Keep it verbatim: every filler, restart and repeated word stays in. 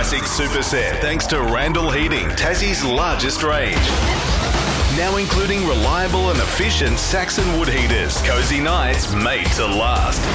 classic superset thanks to Randall Heating, Tassie's largest range. Now including reliable and efficient Saxon wood heaters. Cozy nights made to last.